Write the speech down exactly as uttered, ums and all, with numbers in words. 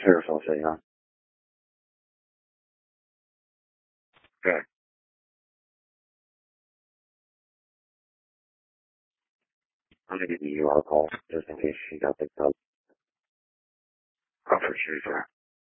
Careful, say, huh? Okay. I'm gonna give you a call just in case she got picked up. Oh, for sure, sir.